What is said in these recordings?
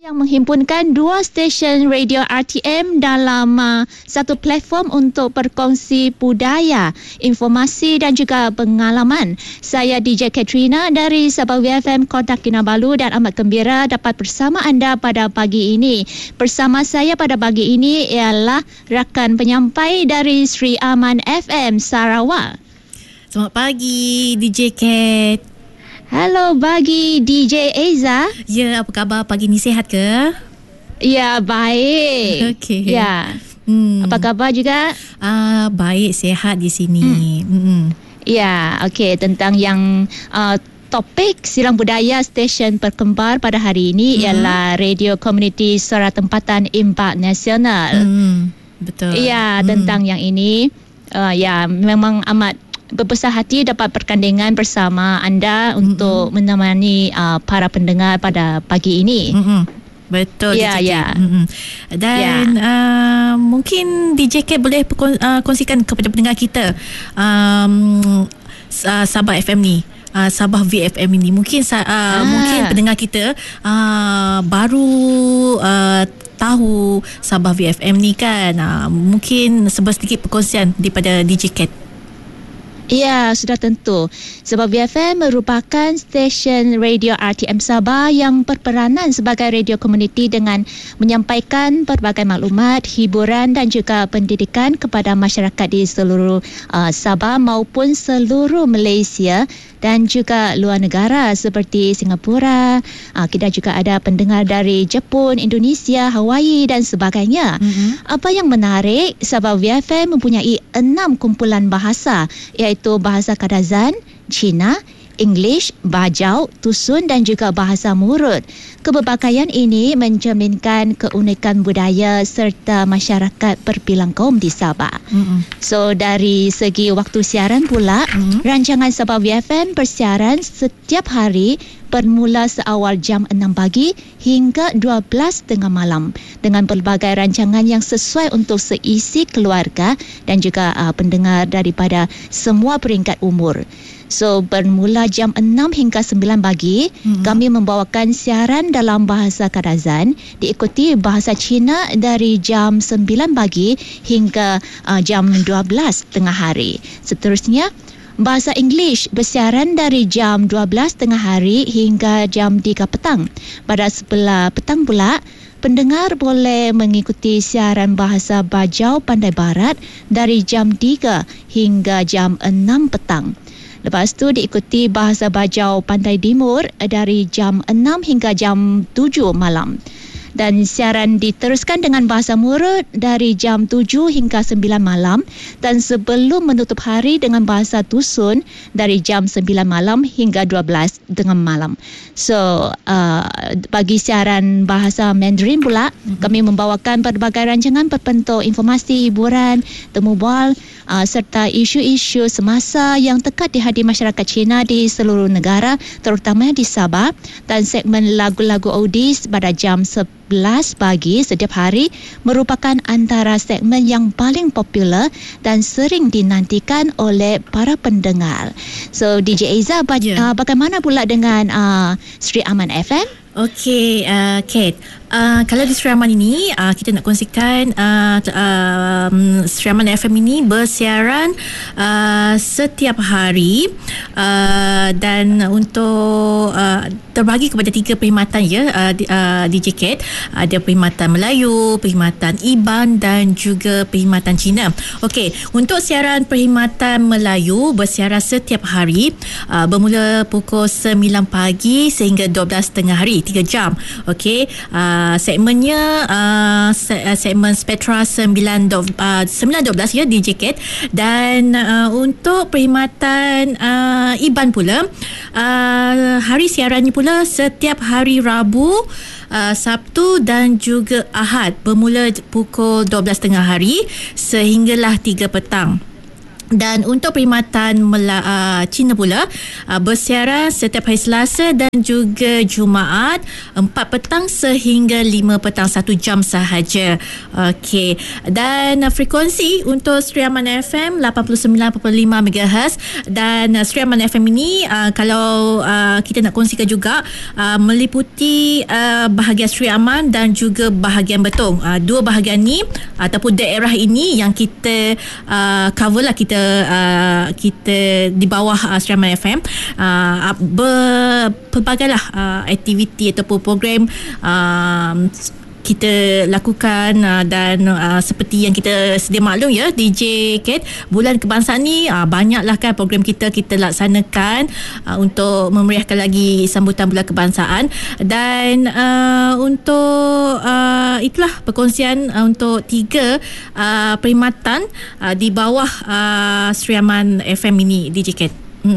yang menghimpunkan dua stesen radio RTM dalam satu platform untuk berkongsi budaya, informasi dan juga pengalaman. Saya DJ Katrina dari Sabah WFM Kota Kinabalu dan amat gembira dapat bersama anda pada pagi ini. Bersama saya pada pagi ini ialah rakan penyampai dari Sri Aman FM Sarawak. Selamat pagi DJ Kat. Halo pagi DJ Eza. Ya, apa khabar pagi ni, sihat ke? Ya, baik. Okey. Ya. Apa khabar juga? Baik, sihat di sini. Ya, okey, tentang yang topik silang budaya stesen perkembar pada hari ini ialah Radio Komuniti Suara Tempatan Impak Nasional. Betul. Ya, tentang yang ini ya memang amat berbesar hati dapat berkandingan bersama anda untuk menemani para pendengar pada pagi ini. Betul. Ya, ya. Dan mungkin DJ Kat boleh kongsikan kepada pendengar kita Sabah FM ni, Sabah VFM ini. Mungkin pendengar kita baru tahu Sabah VFM ni kan. Mungkin sedikit perkongsian daripada DJ Kat. Ya, sudah tentu. Sebab VFM merupakan stesen radio RTM Sabah yang berperanan sebagai radio komuniti dengan menyampaikan pelbagai maklumat, hiburan dan juga pendidikan kepada masyarakat di seluruh Sabah maupun seluruh Malaysia dan juga luar negara seperti Singapura. Kita juga ada pendengar dari Jepun, Indonesia, Hawaii dan sebagainya. Apa yang menarik, Sabah VFM mempunyai 6 kumpulan bahasa, iaitu bahasa Kadazan, Cina, English, Bajau, Tusun dan juga bahasa Murut. Keberpakaian ini mencerminkan keunikan budaya serta masyarakat berbilang kaum di Sabah. So dari segi waktu siaran pula, rancangan Sabah VFM bersiaran setiap hari bermula seawal jam 6 pagi hingga 12 tengah malam dengan pelbagai rancangan yang sesuai untuk seisi keluarga dan juga pendengar daripada semua peringkat umur. So bermula jam 6 hingga 9 pagi, kami membawakan siaran dalam bahasa Kadazan, diikuti bahasa Cina dari jam 9 pagi hingga jam 12 tengah hari. Seterusnya, bahasa English bersiaran dari jam 12 tengah hari hingga jam 3 petang. Pada sebelah petang pula, pendengar boleh mengikuti siaran bahasa Bajau Pantai Barat dari jam 3 hingga jam 6 petang. Lepas tu diikuti bahasa Bajau Pantai Timur dari jam 6 hingga jam 7 malam. Dan siaran diteruskan dengan bahasa Murut dari jam 7 hingga 9 malam dan sebelum menutup hari dengan bahasa Tusun dari jam 9 malam hingga 12 tengah malam. So bagi siaran bahasa Mandarin pula, kami membawakan pelbagai rancangan berbentuk informasi, hiburan, temu bual serta isu-isu semasa yang dekat di hati masyarakat Cina di seluruh negara, terutama di Sabah, dan segmen lagu-lagu oldies pada jam 11 pagi setiap hari merupakan antara segmen yang paling popular dan sering dinantikan oleh para pendengar. So DJ Eza, bagaimana pula dengan Sri Aman FM? Okey, Kate. Kalau di Sri Aman ini, kita nak kongsikan Sri Aman FM ini bersiaran setiap hari dan untuk terbagi kepada 3 perkhidmatan DJ Kate. Ada perkhidmatan Melayu, perkhidmatan Iban dan juga perkhidmatan Cina. Okey, untuk siaran perkhidmatan Melayu bersiaran setiap hari bermula pukul 9 pagi sehingga 12 tengah hari, 3 jam. Okey, segmennya segmen Spectra 9.12 ya DJ Kat. Dan untuk perkhidmatan Iban pula, hari siarannya pula setiap hari Rabu, Sabtu dan juga Ahad bermula pukul 12 tengah hari sehinggalah 3 petang. Dan untuk perkhidmatan Cina pula bersiaran setiap hari Selasa dan juga Jumaat 4 petang sehingga 5 petang, 1 jam sahaja. Okey. Dan frekuensi untuk Seriaman FM 89.5 MHz dan Seriaman FM ini kalau kita nak kongsikan juga meliputi bahagian Seriaman dan juga bahagian Betong. Dua bahagian ni ataupun daerah ini yang kita cover lah, kita di bawah Seriaman FM pelbagailah aktiviti ataupun program kita lakukan dan seperti yang kita sedia maklum ya DJ Kate, bulan kebangsaan ni banyaklah kan program kita laksanakan untuk memeriahkan lagi sambutan bulan kebangsaan. Dan untuk itulah perkongsian untuk 3 perkhidmatan di bawah Seriaman FM ini DJ Kate.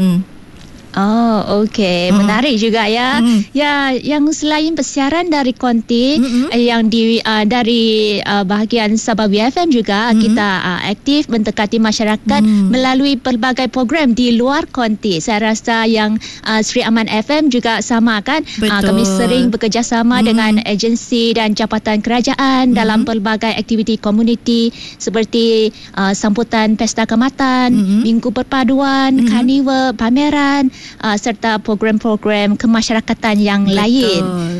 Oh, okey. Menarik juga ya. Ya, yang selain persiaran dari Konti, yang dari bahagian Sabah BFM juga kita aktif mendekati masyarakat melalui pelbagai program di luar Konti. Saya rasa yang Sri Aman FM juga sama kan. Kami sering bekerjasama dengan agensi dan jabatan kerajaan dalam pelbagai aktiviti komuniti seperti sambutan Pesta Keamatan, Minggu Perpaduan, Karnival, pameran, serta program-program kemasyarakatan yang lain.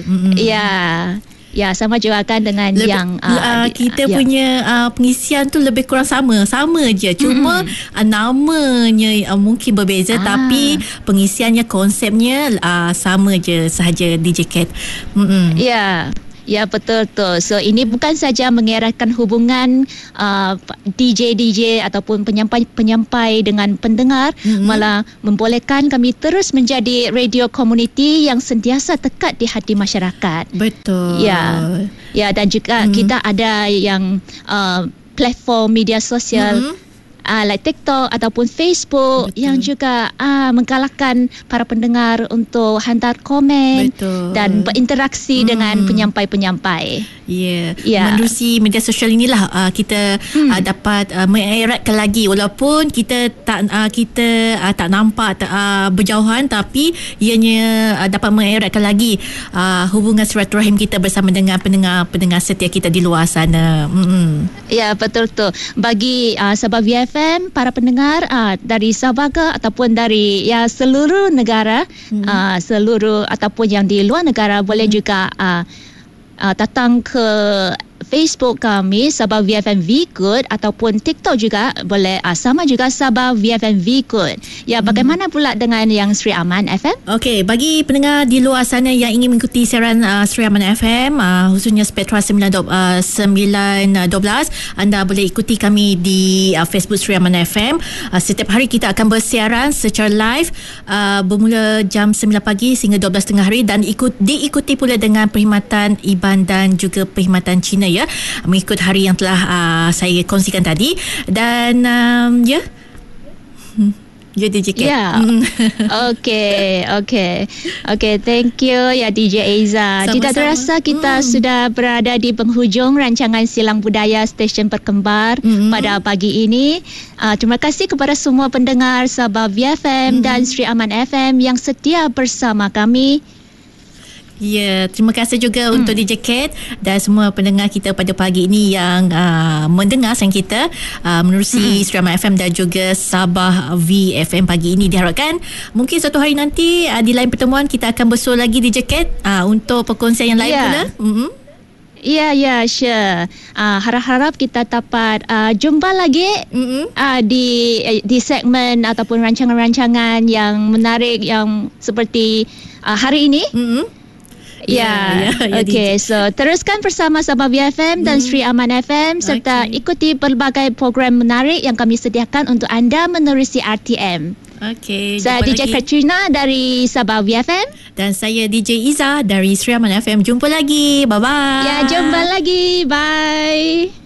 Ya, sama juga kan dengan yang kita punya pengisian tu lebih kurang sama je. Cuma namanya mungkin berbeza tapi pengisiannya, konsepnya sama je sahaja DJ Kat. Ya, betul. So ini bukan saja mengeratkan hubungan DJ ataupun penyampai dengan pendengar, malah membolehkan kami terus menjadi radio komuniti yang sentiasa dekat di hati masyarakat. Betul. Ya, dan juga kita ada yang platform media sosial like TikTok ataupun Facebook. Betul. Yang juga menggalakkan para pendengar untuk hantar komen. Betul. Dan berinteraksi dengan penyampai-penyampai. Menerusi media sosial inilah kita dapat mengeratkan lagi, walaupun kita tak nampak berjauhan, tapi ianya dapat mengeratkan lagi hubungan silaturahim kita bersama dengan pendengar setia kita di luar sana. Ya, betul tu. Bagi Sabah VFM, para pendengar dari Sabah ke ataupun dari seluruh negara, seluruh ataupun yang di luar negara, boleh juga datang ke Facebook kami Sabah VFM VGood ataupun TikTok juga boleh, sama juga Sabah VFM VGood. Ya, bagaimana pula dengan yang Sri Aman FM? Okey, bagi pendengar di luar sana yang ingin mengikuti siaran Sri Aman FM, khususnya Spectra 912, anda boleh ikuti kami di Facebook Sri Aman FM. Setiap hari kita akan bersiaran secara live bermula jam 9 pagi sehingga 12 tengah hari, dan diikuti pula dengan perkhidmatan IBAN dan juga perkhidmatan Cina ya, mengikut hari yang telah saya kongsikan tadi. Dan DJ Kat. Okay, thank you ya DJ Aiza. Sama-sama. Tidak terasa kita sudah berada di penghujung rancangan Silang Budaya Stesen Perkembar pada pagi ini. Terima kasih kepada semua pendengar Sabah VFM dan Sri Aman FM yang setia bersama kami. Terima kasih juga untuk DJ Kat dan semua pendengar kita pada pagi ini yang mendengar sayang kita menerusi Sri Aman FM dan juga Sabah VFM pagi ini. Diharapkan mungkin suatu hari nanti di lain pertemuan kita akan bersua lagi DJ Kat untuk perkongsian yang lain pula. Ya, sure. Harap-harap kita dapat jumpa lagi di segmen ataupun rancangan-rancangan yang menarik yang seperti hari ini. Okay, so teruskan bersama Sabah BFM dan Sri Aman FM serta ikuti pelbagai program menarik yang kami sediakan untuk anda menerusi RTM. Saya DJ Katrina dari Sabah BFM dan saya DJ Iza dari Sri Aman FM. Jumpa lagi. Bye-bye. Ya, jumpa lagi. Bye.